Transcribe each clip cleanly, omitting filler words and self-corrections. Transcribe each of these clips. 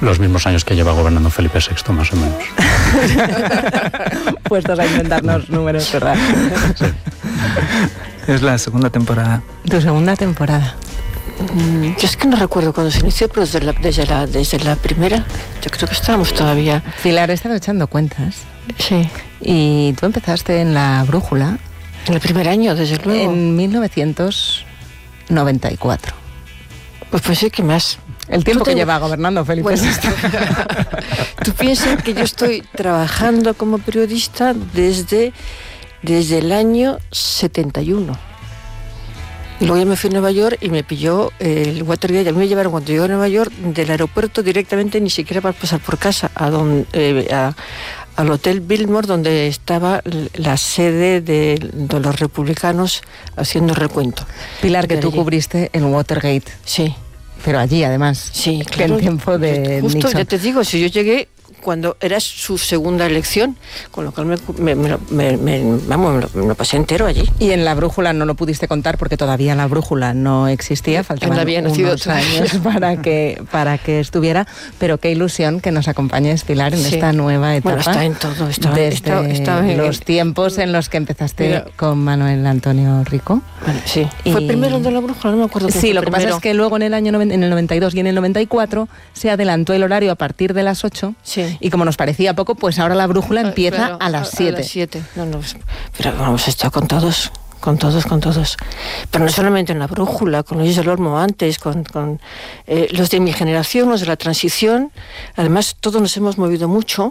Los mismos años que lleva gobernando Felipe VI, más o menos. Puestos a inventarnos números, ¿verdad? Sí. Es la segunda temporada. Tu segunda temporada. Yo es que no recuerdo cuándo se inició, pero desde la primera, yo creo que estábamos todavía. Pilar, he estado echando cuentas. Sí. Y tú empezaste en La Brújula. En el primer año, desde luego. En 1994. Pues pensé que más. El tiempo que lleva gobernando Felipe VI. Tú piensas que yo estoy trabajando como periodista desde el año 71. Y luego ya me fui a Nueva York y me pilló el Watergate. A mí me llevaron cuando llegué a Nueva York del aeropuerto directamente, ni siquiera para pasar por casa, al Hotel Biltmore, donde estaba la sede de los republicanos haciendo recuento. Pilar, que tú cubriste en Watergate. Sí. Pero allí, además. Sí, claro. En tiempo de Justo, Nixon. ya te digo, si yo llegué cuando era su segunda elección, con lo cual me lo pasé entero allí. Y en La Brújula no lo pudiste contar porque todavía La Brújula no existía, faltaban unos años para que estuviera, pero qué ilusión que nos acompañes, Pilar, en esta nueva etapa. Bueno, está en todo. Desde los tiempos en los que empezaste con Manuel Antonio Rico. Bueno, sí. ¿Fue primero el de La Brújula? No me acuerdo. Sí, lo que pasa es que luego en el 92 y en el 94 se adelantó el horario a partir de las 8. Sí. Y como nos parecía poco, pues ahora La Brújula empieza a las 7. A las 7. No, pero hemos estado con todos. Pero no solamente en La Brújula, con Luis del Olmo antes, con los de mi generación, los de la transición. Además, todos nos hemos movido mucho.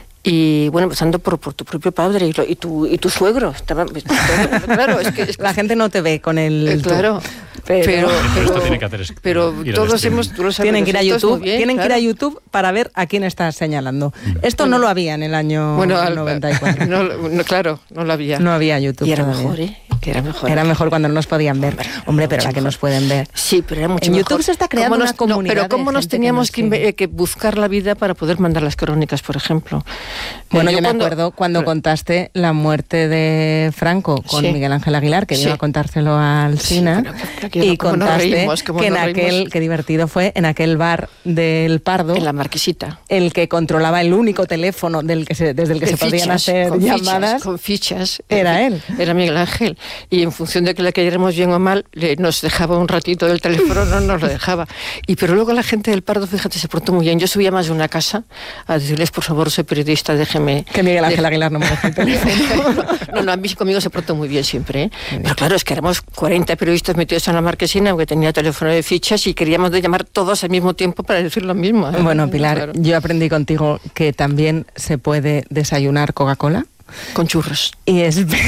Y bueno, empezando por tu propio padre y tu suegro. Claro, es que la gente no te ve con el... claro. Pero esto tiene que hacer pero todos hemos... Tú lo sabes, tienen que ir a YouTube, bien, que ir a YouTube para ver a quién estás señalando. Esto no lo había en el año 94. Claro, no lo había. No había YouTube. Y era todavía. mejor, que era mejor. Era mejor cuando no nos podían ver. Hombre, pero ahora que nos pueden ver. Sí, pero era mucho en mejor. YouTube se está creando una comunidad. Pero cómo nos teníamos que buscar la vida para poder mandar las crónicas, por ejemplo. Bueno, yo me acuerdo cuando contaste la muerte de Franco con Miguel Ángel Aguilar, que vino a contárselo al Sina, y contaste que en qué divertido fue, en aquel bar del Pardo, en la Marquesita, el que controlaba el único teléfono desde el que se podían hacer llamadas, con fichas, era él. Era Miguel Ángel, y en función de que le cayéramos bien o mal, nos dejaba un ratito del teléfono, no nos lo dejaba. Pero luego la gente del Pardo, fíjate, se portó muy bien. Yo subía más de una casa a decirles, por favor, soy periodista, déjeme... Que Miguel Ángel Aguilar no me deja el teléfono. No, a mí conmigo se portó muy bien siempre, ¿eh? Pero claro, es que éramos 40 periodistas metidos en la Marquesina, aunque tenía teléfono de fichas, y queríamos llamar todos al mismo tiempo para decir lo mismo, ¿eh? Bueno, Pilar, yo aprendí contigo que también se puede desayunar Coca-Cola. Con churros. Y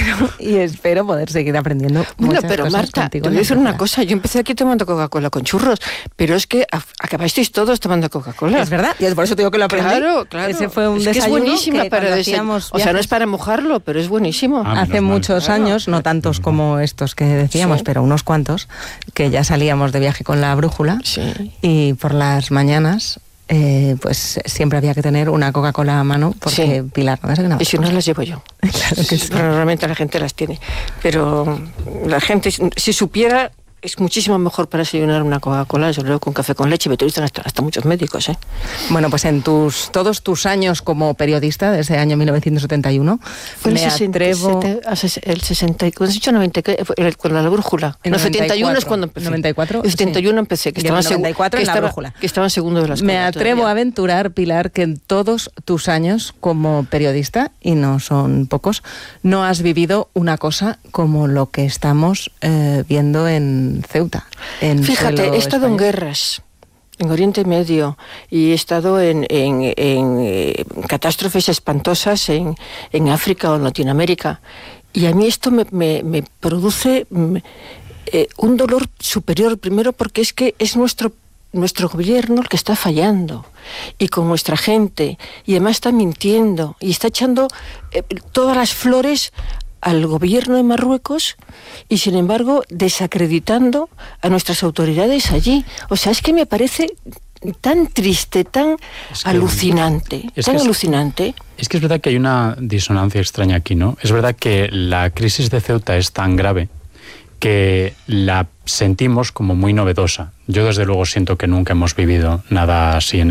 espero poder seguir aprendiendo. Bueno, pero Marta, te voy a decir una cosa. Yo empecé aquí tomando Coca-Cola con churros, pero es que acabasteis todos tomando Coca-Cola. Es verdad, y por eso te digo que lo aprendí. Claro. Ese fue un desayuno. Es buenísima para desayunar. O sea, no es para mojarlo, pero es buenísimo. Hace muchos años, no tantos como estos que decíamos, pero unos cuantos, que ya salíamos de viaje con La Brújula, y por las mañanas... pues siempre había que tener una Coca-Cola a mano porque Pilar no desayunaba. Y si no las llevo yo. Claro que sí. Pero normalmente la gente las tiene. Pero la gente, si supiera, es muchísimo mejor para desayunar una Coca-Cola, yo creo, con café con leche. Me dicen hasta muchos médicos, ¿eh? Bueno, pues en todos tus años como periodista, desde el año 1971, fue el 60, ¿cuándo has dicho 90? Con La Brújula. En el 71 es cuando empecé. 94. El 71 empecé, que estaba en La Brújula. Que estaba en segundo de las cosas. Me atrevo a aventurar, Pilar, que en todos tus años como periodista, y no son pocos, no has vivido una cosa como lo que estamos viendo en Ceuta. Fíjate, he estado en guerras, en Oriente Medio, y he estado en catástrofes espantosas en África o en Latinoamérica. Y a mí esto me produce un dolor superior, primero porque es que es nuestro gobierno el que está fallando, y con nuestra gente, y además está mintiendo, y está echando todas las flores al gobierno de Marruecos, y sin embargo desacreditando a nuestras autoridades allí. O sea, es que me parece tan triste, tan alucinante, alucinante. Es que es verdad que hay una disonancia extraña aquí, ¿no? Es verdad que la crisis de Ceuta es tan grave que la sentimos como muy novedosa. Yo desde luego siento que nunca hemos vivido nada así en